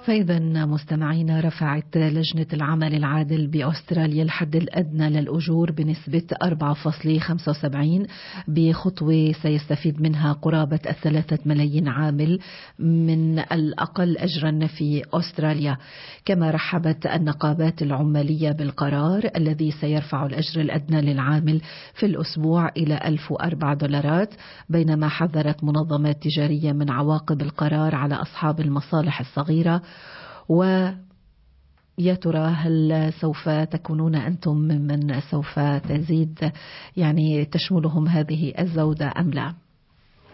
فإذا مستمعينا، رفعت لجنة العمل العادل بأستراليا الحد الأدنى للأجور بنسبة 4.75 بخطوة سيستفيد منها قرابة 3 ملايين عامل من الأقل أجرا في أستراليا. كما رحبت النقابات العمالية بالقرار الذي سيرفع الأجر الأدنى للعامل في الأسبوع إلى $1004، بينما حذرت منظمات تجارية من عواقب القرار على أصحاب المصالح الصغيرة. ويا ترى هل سوف تكونون أنتم ممن سوف تزيد تشملهم هذه الزودة أم لا؟